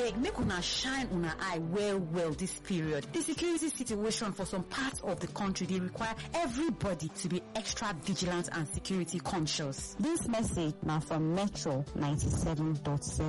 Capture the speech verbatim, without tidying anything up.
Abeg, make una shine una eye well well this period. The security situation for some parts of the country, they require everybody to be extra vigilant and security conscious. This message now from Metro ninety-seven point seven.